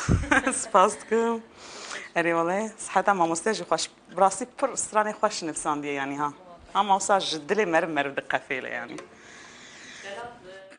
سپاس دکم. اری والله صحتا ما مستجی خوش براسی پر استرانی خوش نفسان دی یعنی ها. هم اوسا جدلی مرم دقة فيله يعني.